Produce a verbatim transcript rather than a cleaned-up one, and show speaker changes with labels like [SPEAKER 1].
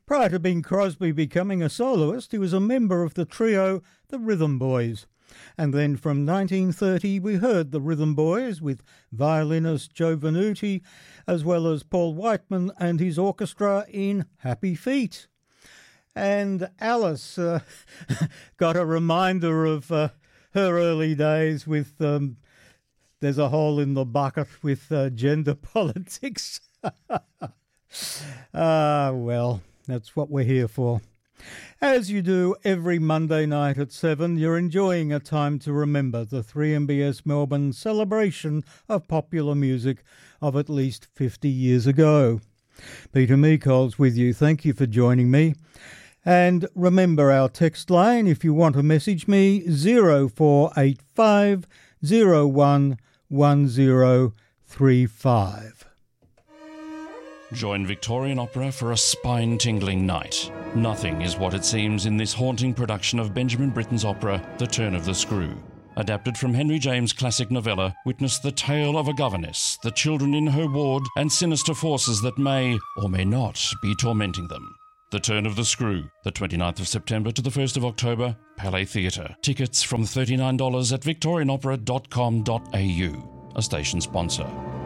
[SPEAKER 1] Prior to Bing Crosby becoming a soloist, he was a member of the trio The Rhythm Boys. And then from nineteen thirty we heard the Rhythm Boys with violinist Joe Venuti, as well as Paul Whiteman and his orchestra in Happy Feet. And Alice uh, got a reminder of uh, her early days with um, There's a Hole in the Bucket with uh, gender politics. Ah, well, that's what we're here for. As you do every Monday night at seven, you're enjoying a time to remember the three M B S Melbourne celebration of popular music of at least fifty years ago. Peter Meekols with you. Thank you for joining me. And remember our text line if you want to message me, zero four eight five zero one one zero three five.
[SPEAKER 2] Join Victorian Opera for a spine-tingling night. Nothing is what it seems in this haunting production of Benjamin Britten's opera, The Turn of the Screw. Adapted from Henry James' classic novella, witness the tale of a governess, the children in her ward, and sinister forces that may, or may not, be tormenting them. The Turn of the Screw, the twenty-ninth of September to the first of October, Palais Theatre. Tickets from thirty-nine dollars at victorian opera dot com dot a u, a station sponsor.